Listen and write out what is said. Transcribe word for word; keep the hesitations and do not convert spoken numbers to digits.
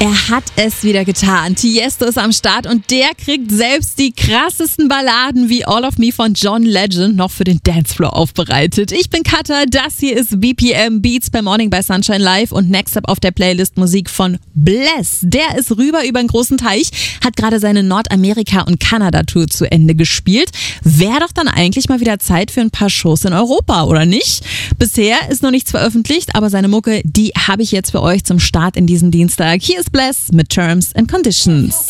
Er hat es wieder getan. Tiesto ist am Start und der kriegt selbst die krassesten Balladen wie All of Me von John Legend noch für den Dancefloor aufbereitet. Ich bin Katha, das hier ist B P M Beats per Morning bei Sunshine Live und next up auf der Playlist Musik von Bless. Der ist rüber über den großen Teich, hat gerade seine Nordamerika- und Kanada-Tour zu Ende gespielt. Wäre doch dann eigentlich mal wieder Zeit für ein paar Shows in Europa, oder nicht? Bisher ist noch nichts veröffentlicht, aber seine Mucke, die habe ich jetzt für euch zum Start in diesen Dienstag. Hier ist Bless mit Terms and Conditions.